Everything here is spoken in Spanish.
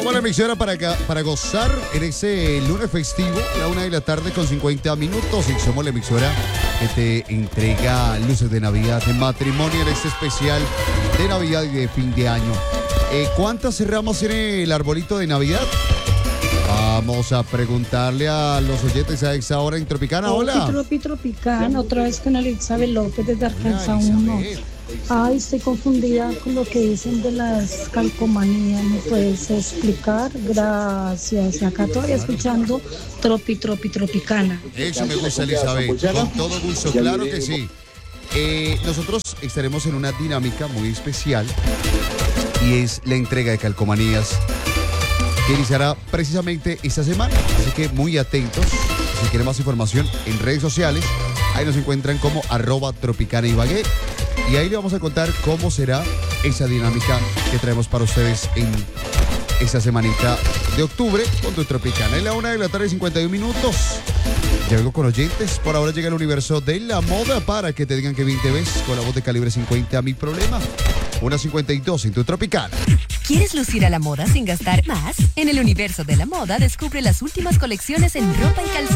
Somos la emisora para gozar en ese lunes festivo, la 1:50 PM, y somos la emisora que te entrega luces de Navidad, de matrimonio en este especial de Navidad y de fin de año. ¿Cuántas cerramos en el arbolito de Navidad? Vamos a preguntarle a los oyentes a esta hora en Tropicana. Hola. Tropicana, otra vez con Elizabeth López desde Arkansas 1. Ay, estoy confundida con lo que dicen de las calcomanías. ¿Me puedes explicar? Gracias. Acá todavía escuchando Tropicana. Eso me gusta, Elizabeth. Con todo gusto, claro que sí. Nosotros estaremos en una dinámica muy especial y es la entrega de calcomanías que iniciará precisamente esta semana. Así que muy atentos. Si quieren más información en redes sociales, ahí nos encuentran como @tropicana_Ibagué. Y ahí le vamos a contar cómo será esa dinámica que traemos para ustedes en esta semanita de octubre con tu Tropicana. En la 1:51 PM. Ya vengo con oyentes. Por ahora llega el universo de la moda para que te digan que bien te ves con la voz de Calibre 50, Mi Problema. 1:52 en tu Tropicana. ¿Quieres lucir a la moda sin gastar más? En el universo de la moda descubre las últimas colecciones en ropa y calzado.